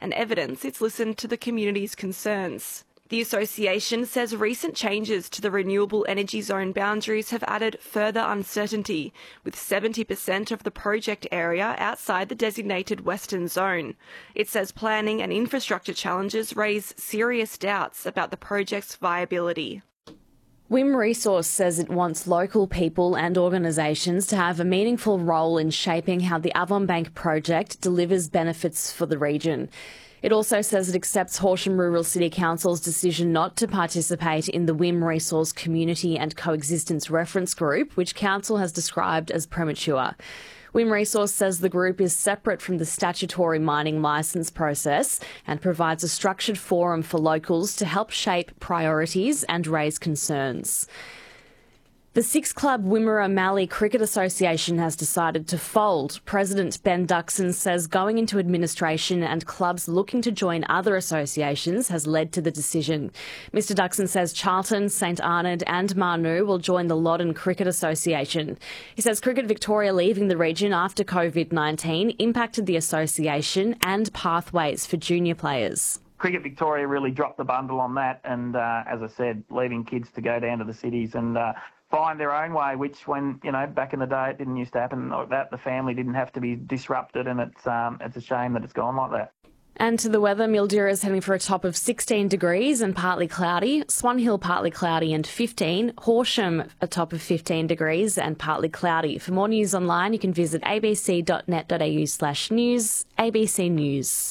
and evidence it's listened to the community's concerns. The association says recent changes to the renewable energy zone boundaries have added further uncertainty, with 70% of the project area outside the designated western zone. It says planning and infrastructure challenges raise serious doubts about the project's viability. WIM Resource says it wants local people and organisations to have a meaningful role in shaping how the Avonbank project delivers benefits for the region. It also says it accepts Horsham Rural City Council's decision not to participate in the WIM Resource Community and Coexistence Reference Group, which Council has described as premature. WIM Resource says the group is separate from the statutory mining licence process and provides a structured forum for locals to help shape priorities and raise concerns. The six-club Wimmera Mallee Cricket Association has decided to fold. President Ben Duxon says going into administration and clubs looking to join other associations has led to the decision. Mr Duxon says Charlton, St Arnaud and Marnoo will join the Loddon Cricket Association. He says Cricket Victoria leaving the region after COVID-19 impacted the association and pathways for junior players. Cricket Victoria really dropped the bundle on that and, as I said, leaving kids to go down to the cities and find their own way, which when, back in the day it didn't used to happen like that. The family didn't have to be disrupted and it's a shame that it's gone like that. And to the weather, Mildura is heading for a top of 16 degrees and partly cloudy. Swan Hill partly cloudy and 15. Horsham a top of 15 degrees and partly cloudy. For more news online, you can visit abc.net.au/news. ABC News.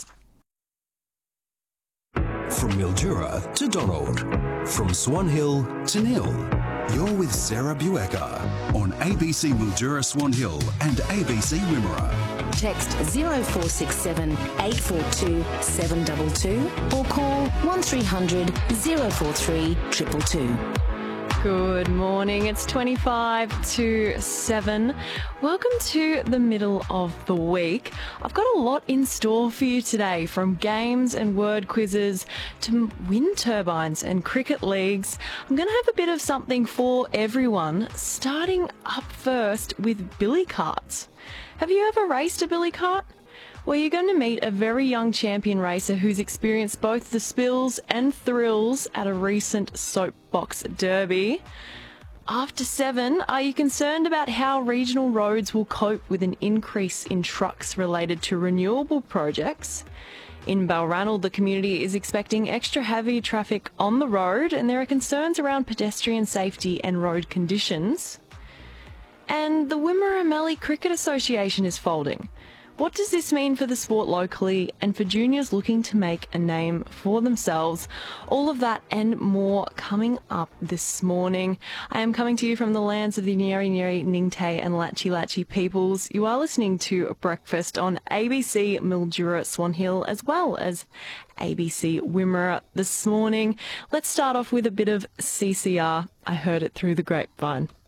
From Mildura to Donald, from Swan Hill to Nil. You're with Sarah Buecker on ABC Mildura Swan Hill and ABC Wimmera. Text 0467 842 722 or call 1300 043 222. Good morning. It's 25 to 7. Welcome to the middle of the week. I've got a lot in store for you today, from games and word quizzes to wind turbines and cricket leagues. I'm going to have a bit of something for everyone, starting up first with billy carts. Have you ever raced a billy cart? Well, you're going to meet a very young champion racer who's experienced both the spills and thrills at a recent soapbox derby. After 7, are you concerned about how regional roads will cope with an increase in trucks related to renewable projects? In Balranald, the community is expecting extra heavy traffic on the road and there are concerns around pedestrian safety and road conditions. And the Wimmera Mallee Cricket Association is folding. What does this mean for the sport locally and for juniors looking to make a name for themselves? All of that and more coming up this morning. I am coming to you from the lands of the Nyeri Nyeri, Ningtay and Latchi Latchi peoples. You are listening to Breakfast on ABC Mildura Swan Hill as well as ABC Wimmera this morning. Let's start off with a bit of CCR. I heard it through the grapevine.